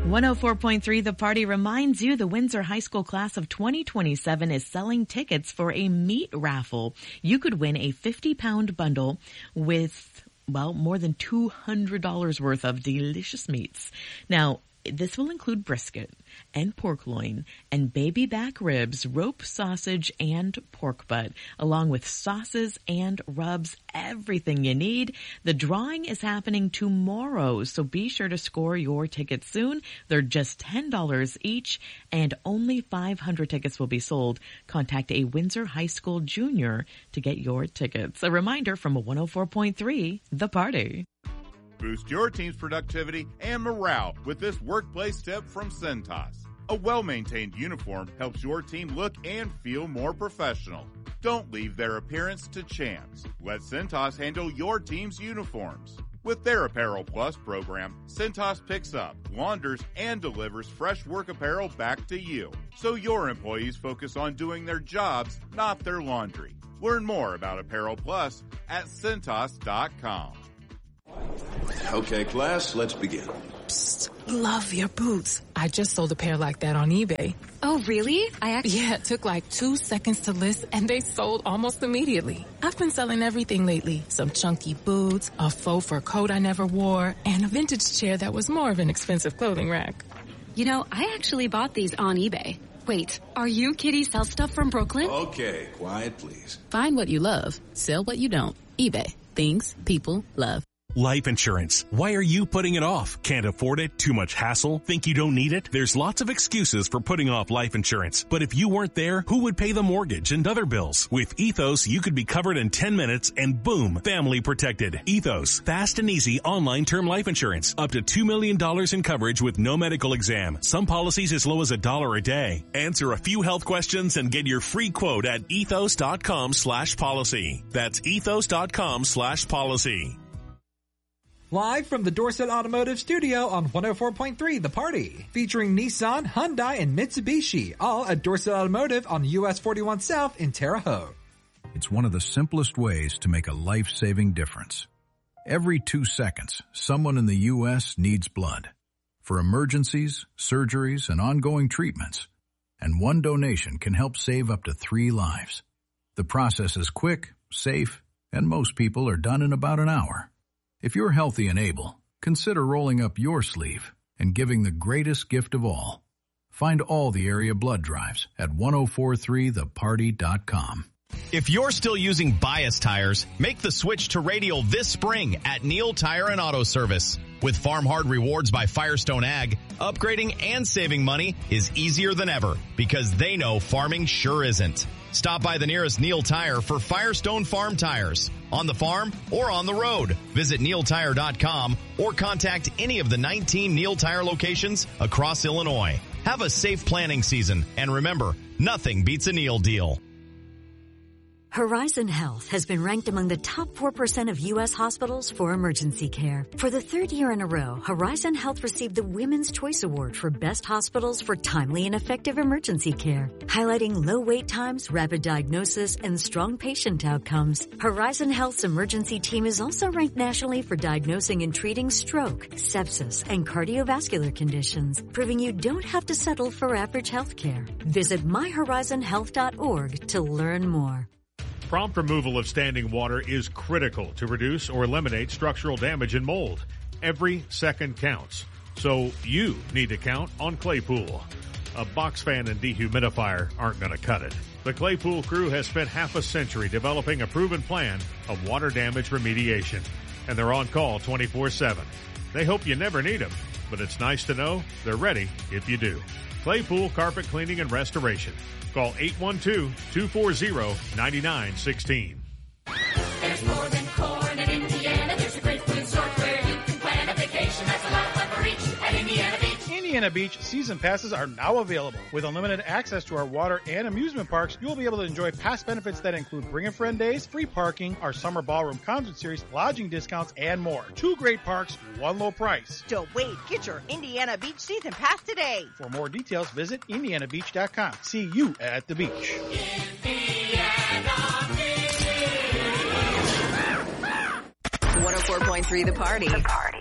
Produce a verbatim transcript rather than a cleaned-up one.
one oh four point three The Party reminds you the Windsor High School class of twenty twenty-seven is selling tickets for a meat raffle. You could win a fifty pound bundle with, well, more than two hundred dollars worth of delicious meats. Now, this will include brisket and pork loin and baby back ribs, rope sausage, and pork butt, along with sauces and rubs, everything you need. The drawing is happening tomorrow, so be sure to score your tickets soon. They're just ten dollars each, and only five hundred tickets will be sold. Contact a Windsor High School junior to get your tickets. A reminder from one oh four point three The Party. Boost your team's productivity and morale with this workplace tip from Cintas. A well-maintained uniform helps your team look and feel more professional. Don't leave their appearance to chance. Let Cintas handle your team's uniforms. With their Apparel Plus program, Cintas picks up, launders, and delivers fresh work apparel back to you, so your employees focus on doing their jobs, not their laundry. Learn more about Apparel Plus at Cintas dot com. Okay, class, let's begin. Psst, love your boots. I just sold a pair like that on eBay. Oh, really? I actually... Yeah, it took like two seconds to list, and they sold almost immediately. I've been selling everything lately. Some chunky boots, a faux fur coat I never wore, and a vintage chair that was more of an expensive clothing rack. You know, I actually bought these on eBay. Wait, are you Kitty Sell Stuff from Brooklyn? Okay, quiet, please. Find what you love. Sell what you don't. eBay. Things people love. Life insurance. Why are you putting it off? Can't afford it? Too much hassle? Think you don't need it? There's lots of excuses for putting off life insurance. But if you weren't there, who would pay the mortgage and other bills? With Ethos, you could be covered in ten minutes and boom, family protected. Ethos. Fast and easy online term life insurance. Up to two million dollars in coverage with no medical exam. Some policies as low as a dollar a day. Answer a few health questions and get your free quote at ethos.com slash policy. That's ethos.com slash policy. Live from the Dorset Automotive Studio on one oh four point three The Party, featuring Nissan, Hyundai, and Mitsubishi, all at Dorset Automotive on U S forty-one South in Terre Haute. It's one of the simplest ways to make a life-saving difference. Every two seconds, someone in the U S needs blood for emergencies, surgeries, and ongoing treatments, and one donation can help save up to three lives. The process is quick, safe, and most people are done in about an hour. If you're healthy and able, consider rolling up your sleeve and giving the greatest gift of all. Find all the area blood drives at ten forty-three the party dot com. If you're still using bias tires, make the switch to Radial this spring at Neil Tire and Auto Service. With Farm Hard Rewards by Firestone Ag, upgrading and saving money is easier than ever because they know farming sure isn't. Stop by the nearest Neil Tire for Firestone Farm tires, on the farm or on the road. Visit neil tire dot com or contact any of the nineteen Neil Tire locations across Illinois. Have a safe planning season, and remember, nothing beats a Neil deal. Horizon Health has been ranked among the top four percent of U S hospitals for emergency care. For the third year in a row, Horizon Health received the Women's Choice Award for Best Hospitals for Timely and Effective Emergency Care, highlighting low wait times, rapid diagnosis, and strong patient outcomes. Horizon Health's emergency team is also ranked nationally for diagnosing and treating stroke, sepsis, and cardiovascular conditions, proving you don't have to settle for average health care. Visit my horizon health dot org to learn more. Prompt removal of standing water is critical to reduce or eliminate structural damage and mold. Every second counts. So you need to count on Claypool. A box fan and dehumidifier aren't going to cut it. The Claypool crew has spent half a century developing a proven plan of water damage remediation, and they're on call twenty-four seven. They hope you never need them, but it's nice to know they're ready if you do. Claypool Carpet Cleaning and Restoration. Call eight one two, two four zero, nine nine one six. There's more than corn in Indiana. There's a great resort where you can plan a vacation. That's a lot of fun for each at Indiana Beach. Indiana Beach season passes are now available. With unlimited access to our water and amusement parks, you will be able to enjoy past benefits that include Bring a Friend Days, free parking, our summer ballroom concert series, lodging discounts, and more. Two great parks, one low price. Don't wait. Get your Indiana Beach season pass today. For more details, visit indiana beach dot com. See you at the beach. Indiana Beach. one oh four point three The Party. The Party.